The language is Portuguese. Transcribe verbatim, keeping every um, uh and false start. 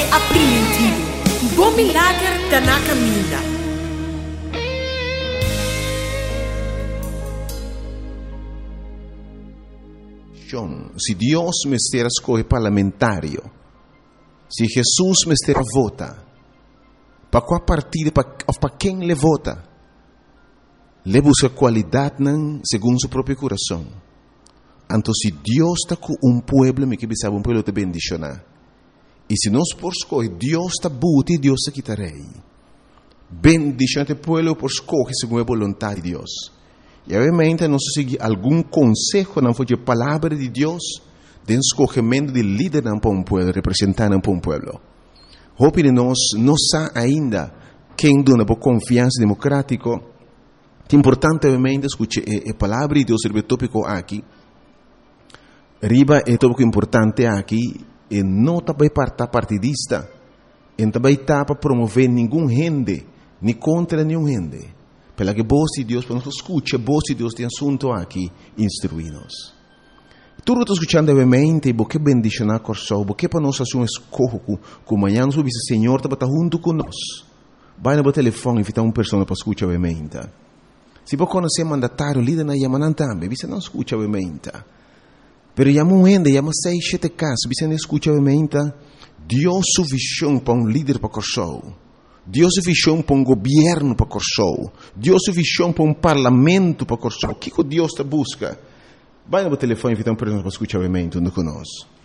é apreendido. Bom milagre está na caminha. Se Deus me estiver escolher parlamentário, se Jesus me estiver vota, para qual partido, para quem ele vota, ele busca qualidade segundo seu próprio coração. Então, se Deus está com um povo, me que sabe um povo te bendicionar. E se nós por escolher, Deus está buto e Deus está quitarei. Bendicionar o povo por escolher segundo a vontade de Deus. E obviamente nós seguir algum conselho não foi a palavra de Deus de escolhimento de líder para um povo, representante para um povo. Hope de nós não sabe ainda quem dona por confiança democrática. É importante obviamente escutar a palavra de Deus sobre o tópico aqui. Riba é tópico importante aqui e não também para partidista, e também para promover nenhum rende, nem contra nenhum rende. Pela que voz de Deus, para nós escutar a voz de Deus de assunto aqui, instruir-nos. Tudo está escutando obviamente, porque bendicionar com o porque para nós fazer um escorro, que amanhã nós vamos o Senhor está junto conosco. Vai no telefone e invitar uma pessoa para escutar obviamente. Se você conhecer mandatário, líder na Yamanan também, você não escuta obviamente. Pero chama um ende, chama seis, sete casos, você não escuta obviamente. Deus sua visão para um líder para o Deus sua visão para um governo para o Deus sua visão para um parlamento para o que Deus está busca? Vai no telefone e invitar uma pessoa para escutar obviamente conosco.